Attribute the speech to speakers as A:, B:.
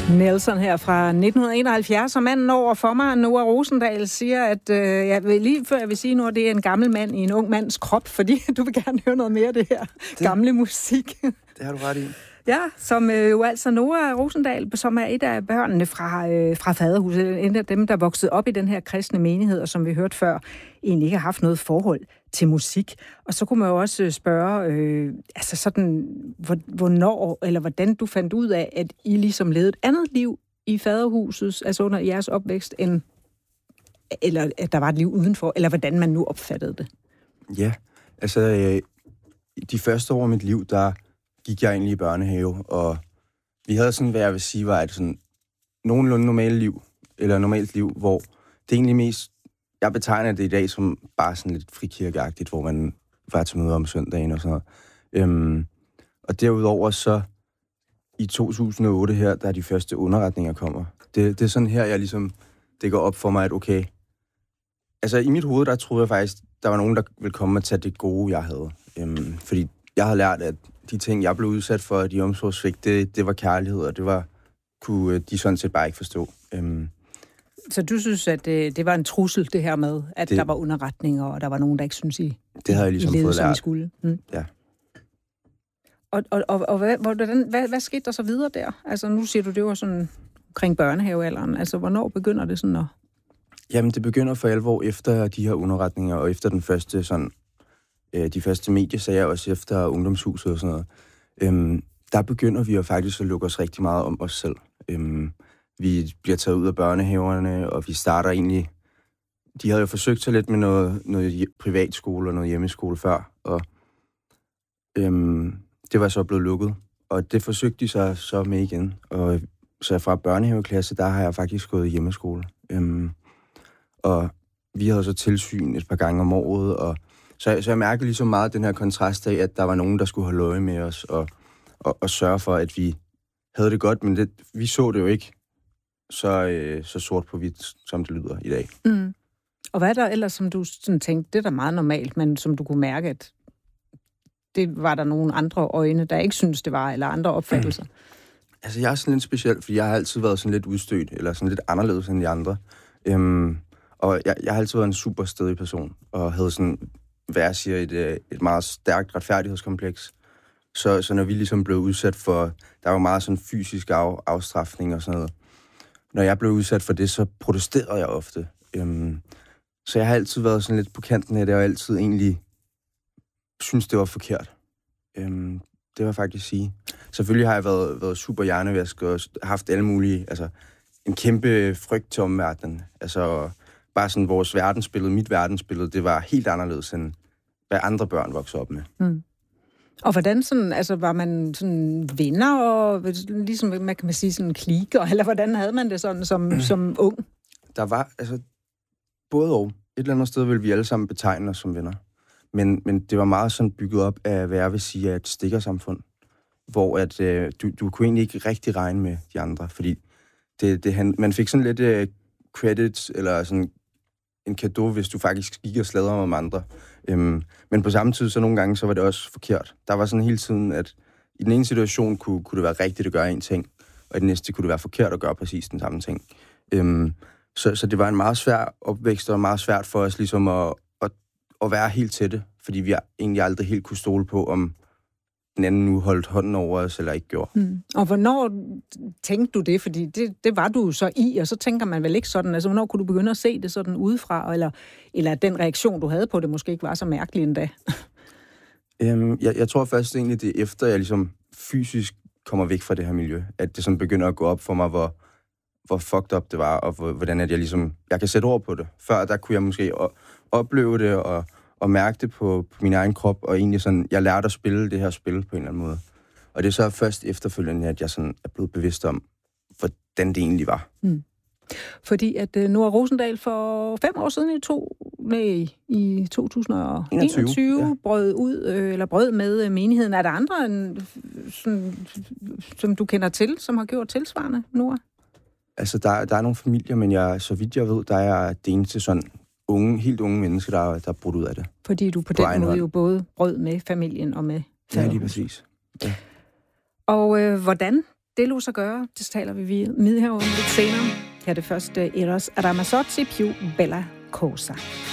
A: Nelson her fra 1971, og manden over for mig, Noah Rosendahl, siger, at lige før jeg vil sige nu, at det er en gammel mand i en ung mands krop, fordi du vil gerne høre noget mere af det her gamle musik.
B: Det har du ret i.
A: Ja, som jo altså Noah Rosendahl, som er et af børnene fra Faderhuset, en af dem, der voksede op i den her kristne menighed, og som vi hørte før, egentlig ikke har haft noget forhold til musik. Og så kunne man jo også spørge, altså sådan, hvornår, eller hvordan du fandt ud af, at I ligesom levede et andet liv i Faderhuset, altså under jeres opvækst, eller at der var et liv udenfor, eller hvordan man nu opfattede det.
B: Ja, altså de første år af mit liv, der gik jeg egentlig i børnehave, og vi havde sådan, hvad jeg vil sige, var et sådan nogenlunde normalt liv, hvor det egentlig mest, jeg betegner det i dag som bare sådan lidt frikirkeagtigt, hvor man var til møder om søndagen og sådan noget. Og derudover så i 2008 her, der de første underretninger kommer. Det er sådan her, jeg ligesom, det går op for mig, at okay, altså i mit hoved, der troede jeg faktisk, der var nogen, der ville komme og tage det gode, jeg havde. Fordi jeg havde lært, at de ting, jeg blev udsat for, de omsorgssvigt, det var kærlighed, og det kunne de sådan set bare ikke forstå.
A: Så du synes, at det var en trussel, det her med, at der var underretninger, og der var nogen, der ikke synes,
B: det havde jeg ligesom fået lært.
A: Skulle?
B: Ja.
A: Og hvad skete der så videre der? Altså nu siger du, det var sådan omkring børnehavealderen. Altså hvornår begynder det sådan at...
B: Jamen det begynder for alvor efter de her underretninger, og efter den første sådan... de første mediesager, også efter ungdomshuset og sådan noget, der begynder vi jo faktisk at lukke os rigtig meget om os selv. Vi bliver taget ud af børnehaverne, og vi starter egentlig... De havde jo forsøgt sig lidt med noget privatskole og noget hjemmeskole før, og det var så blevet lukket. Og det forsøgte de så med igen. Og så fra børnehaveklasse, der har jeg faktisk gået i hjemmeskole. Og vi havde så tilsyn et par gange om året, og så jeg mærkede ligesom meget den her kontrast af, at der var nogen, der skulle holde øje med os og sørge for, at vi havde det godt, men vi så det jo ikke så sort på hvidt, som det lyder i dag.
A: Mm. Og hvad er der ellers, som du sådan tænkte, det er da meget normalt, men som du kunne mærke, at det var der nogle andre øjne, der ikke synes det var, eller andre opfattelser?
B: Altså, jeg er sådan lidt speciel, fordi jeg har altid været sådan lidt udstødt, eller sådan lidt anderledes end de andre. Og jeg har altid været en super stedig person, og havde sådan, hvad jeg siger, et meget stærkt retfærdighedskompleks. Så når vi ligesom blev udsat for, der var meget sådan fysisk afstrafning og sådan noget. Når jeg blev udsat for det, så protesterede jeg ofte. Så jeg har altid været sådan lidt på kanten af det, og altid egentlig synes det var forkert. Det vil jeg faktisk sige. Selvfølgelig har jeg været super hjernevask og haft alle mulige, altså en kæmpe frygt til omverdenen. Altså bare sådan vores verdensbillede, mit verdensbillede, det var helt anderledes end hvad andre børn voksede op med. Mm.
A: Og hvordan sådan, altså var man sådan venner og ligesom, man kan sige sådan kliker, eller hvordan havde man det sådan som ung?
B: Der var, altså både og. Et eller andet sted ville vi alle sammen betegne os som venner. Men det var meget sådan bygget op af, hvad jeg vil sige, af et stikkersamfund, hvor at, du kunne egentlig ikke rigtig regne med de andre, fordi man fik sådan lidt credits, eller sådan en cadeau, hvis du faktisk gik og sladrede om andre. Men på samme tid, så nogle gange, så var det også forkert. Der var sådan hele tiden, at i den ene situation kunne det være rigtigt at gøre en ting, og i den næste kunne det være forkert at gøre præcis den samme ting. Så det var en meget svær opvækst, og meget svært for os ligesom at være helt tætte, fordi vi egentlig aldrig helt kunne stole på, om den anden nu holdt hånden over os, eller ikke gjorde. Mm.
A: Og hvornår tænkte du det? Fordi det var du så i, og så tænker man vel ikke sådan, altså hvornår kunne du begynde at se det sådan udefra, eller den reaktion, du havde på det, måske ikke var så mærkelig endda?
B: Jeg tror først egentlig, det er efter, jeg ligesom fysisk kommer væk fra det her miljø, at det sådan begynder at gå op for mig, hvor fucked up det var, og hvordan at jeg kan sætte ord på det. Før, der kunne jeg måske opleve det, og mærke det på min egen krop, og egentlig sådan, jeg lærte at spille det her spil på en eller anden måde. Og det er så først efterfølgende, at jeg sådan er blevet bevidst om, hvordan det egentlig var. Mm.
A: Fordi at Noah Rosendahl for 5 år siden i 2021 brød med menigheden. Er der andre, som du kender til, som har gjort tilsvarende, Noah?
B: Altså, der er nogle familier, men så vidt jeg ved, der er det eneste sådan helt unge mennesker, der er brudt ud af det.
A: Fordi du på den måde jo både brød med familien og med
B: Faderhuset. Ja, lige præcis. Ja.
A: Og hvordan det lå sig gøre. Det taler vi med herovre lidt senere. Her er det første Eros Ramazzotti più Bella Cosa.